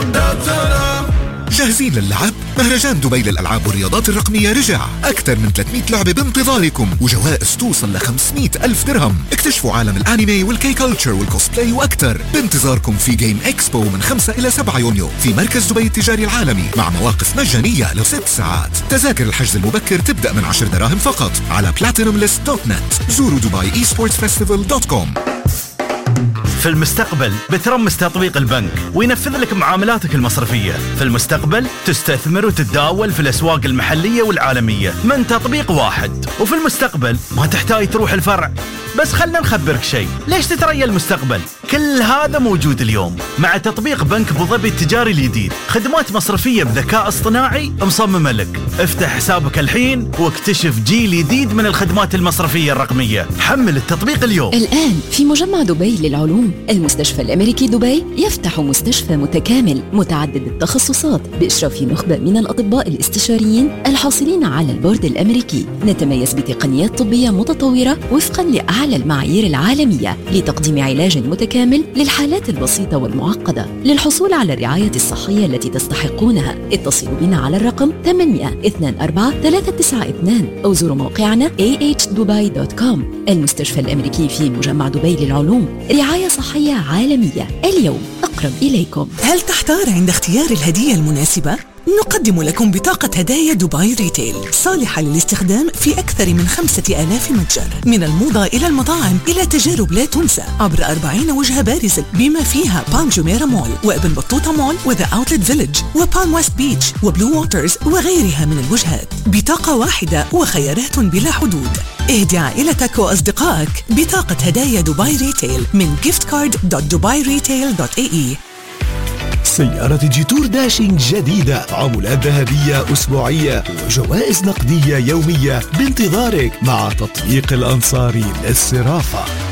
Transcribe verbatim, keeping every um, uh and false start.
جاهزين للعب؟ مهرجان دبي للألعاب والرياضات الرقمية رجع. أكثر من ثلاثمئة لعبة بانتظاركم وجوائز توصل ل خمسمئة ألف درهم. اكتشفوا عالم الأنمي والكي كولتشر والكوسبلاي وأكثر بانتظاركم في جيم إكسبو من خمسة إلى سبعة يونيو في مركز دبي التجاري العالمي مع مواقف مجانية لست ساعات. تذاكر الحجز المبكر تبدأ من عشر دراهم فقط على بلاتينوم ليست دوت نت. زوروا دبي إي سبورتس فيستيفال دوت كوم. في المستقبل بترمس تطبيق البنك وينفذ لك معاملاتك المصرفية. في المستقبل تستثمر وتتداول في الأسواق المحلية والعالمية من تطبيق واحد. وفي المستقبل ما تحتاج تروح الفرع. بس خلنا نخبرك شيء، ليش تتريى المستقبل؟ كل هذا موجود اليوم مع تطبيق بنك أبو ظبي التجاري الجديد. خدمات مصرفية بذكاء اصطناعي مصممة لك. افتح حسابك الحين واكتشف جيل جديد من الخدمات المصرفية الرقمية. حمل التطبيق اليوم. الآن في مجمع دبي للعلوم، المستشفى الأمريكي دبي يفتح مستشفى متكامل متعدد التخصصات بإشراف نخبة من الأطباء الاستشاريين الحاصلين على البورد الأمريكي. نتميز بتقنيات طبية متطورة وفقا لأعلى المعايير العالمية لتقديم علاج متكامل للحالات البسيطة والمعقدة. للحصول على الرعاية الصحية التي تستحقونها اتصلوا بنا على الرقم ثمانية اثنين أربعة ثلاثة تسعة اثنين أو زوروا موقعنا إيه إتش دبي دوت كوم. المستشفى الأمريكي في مجمع دبي للعلوم، رعاية صحية عالمية اليوم أقرب إليكم. هل تحتار عند اختيار الهدية المناسبة؟ نقدم لكم بطاقة هدايا دبي ريتيل صالحة للاستخدام في أكثر من خمسة آلاف متجر، من الموضة إلى المطاعم إلى تجارب لا تنسى، عبر أربعين وجهة بارزة بما فيها بام جميرة مول وابن بطوطة مول وذا أوتلت فيلج وبالم ويست بيتش وبلو ووترز وغيرها من الوجهات. بطاقة واحدة وخيارات بلا حدود. اهدي عائلتك وأصدقائك بطاقة هدايا دبي ريتيل من gift card دوت دبي ريتيل دوت إيه إي. سيارة جيتور داشينج جديدة، عمولات ذهبية أسبوعية وجوائز نقدية يومية بانتظارك مع تطبيق الأنصاري للصرافة.